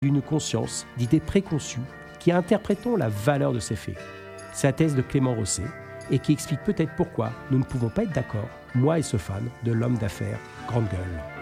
d'une conscience, d'idées préconçues qui interprétons la valeur de ces faits. C'est la thèse de Clément Rosset et qui explique peut-être pourquoi nous ne pouvons pas être d'accord, moi et ce fan, de l'homme d'affaires grande gueule.